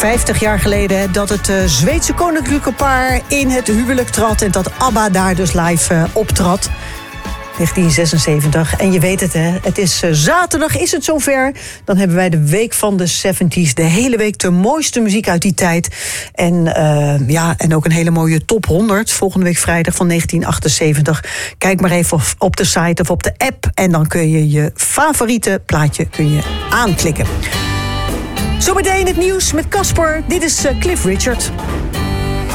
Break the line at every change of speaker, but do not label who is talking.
50 jaar geleden dat het Zweedse koninklijke paar in het huwelijk trad en dat ABBA daar dus live optrad. 1976. En je weet het, hè. Het is zaterdag, is het zover. Dan hebben wij de week van de 70s. De hele week de mooiste muziek uit die tijd. En ook een hele mooie top 100. Volgende week vrijdag van 1978. Kijk maar even op de site of op de app. En dan kun je je favoriete plaatje aanklikken. Zometeen het nieuws met Casper. Dit is Cliff Richard.